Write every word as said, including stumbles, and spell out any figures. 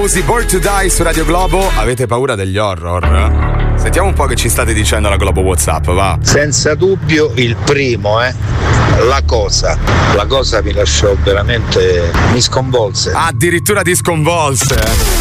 Usi Born to Die su Radio Globo. Avete paura degli horror? Sentiamo un po' che ci state dicendo alla Globo WhatsApp, va. Senza dubbio il primo, eh. La cosa. La cosa mi lasciò veramente. mi sconvolse. Addirittura ti sconvolse.